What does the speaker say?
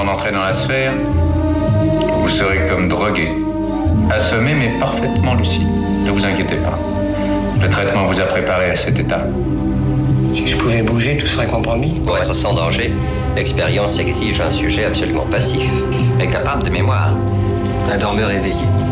En entrant dans la sphère, vous serez comme drogué, assommé mais parfaitement lucide. Ne vous inquiétez pas. Le traitement vous a préparé à cet état. Si je pouvais bouger, tout serait compromis. Pour être sans danger, l'expérience exige un sujet absolument passif, mais capable de mémoire. Un dormeur éveillé.